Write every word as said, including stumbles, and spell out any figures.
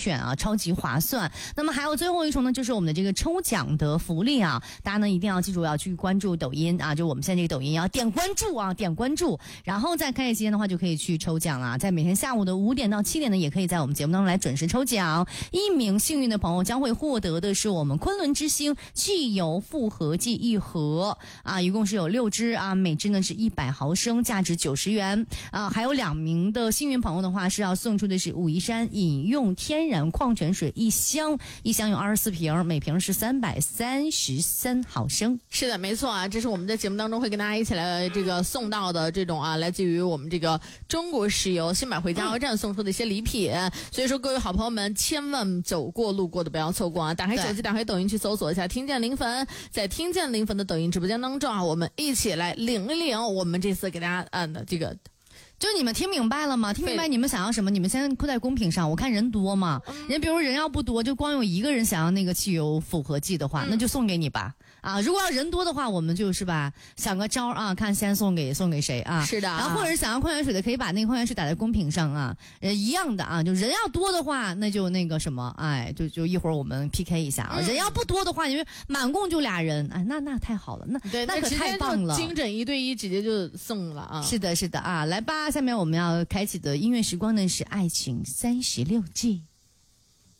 选啊，超级划算。那么还有最后一重呢，就是我们的这个抽奖的福利啊，大家呢一定要记住要去关注抖音啊，就我们现在这个抖音要点关注啊，点关注，然后在开业期间的话就可以去抽奖啊，在每天下午的五点到七点呢，也可以在我们节目当中来准时抽奖。一名幸运的朋友将会获得的是我们昆仑之星汽油复合剂一盒啊，一共是有六支啊，每支呢是一百毫升，价值九十元啊。还有两名的幸运朋友的话是要送出的是武夷山饮用天然矿泉水一箱，一箱有二十四瓶，每瓶是三百三十三毫升。 是的，没错啊，这是我们在节目当中会跟大家一起来这个送到的这种啊，来自于我们这个中国石油新买回加油站送出的一些礼品。嗯、所以说各位好朋友们，千万走过路过的不要错过啊！打开手机，打开抖音去搜索一下听见零粉，在听见零粉的抖音直播间当中啊，我们一起来领一领我们这次给大家按的这个。 就你们听明白了吗？听明白你们想要什么？你们先扣在公屏上。我看人多嘛，嗯、人比如人要不多，就光有一个人想要那个汽油复合剂的话，嗯、那就送给你吧。啊，如果要人多的话，我们就是吧，想个招啊，看先送给送给谁啊？ 是的、啊。 然后或者是想要矿泉水的，可以把那个矿泉水打在公屏上啊，呃，一样的啊。就人要多的话，那就那个什么，哎，就就一会儿我们 P K 一下啊。嗯、人要不多的话，因为满共就俩人，哎，那那太好了，那对那可太棒了， 精准一对一，直接就送了啊。 是的，是的啊，来吧。下面我们要开启的音乐时光呢是爱情三十六计。